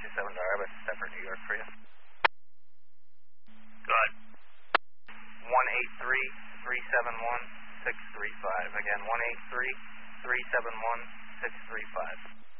27 Arbor, Stepford, New York for you. Go ahead. 183-371-635. Again, 183-371-635.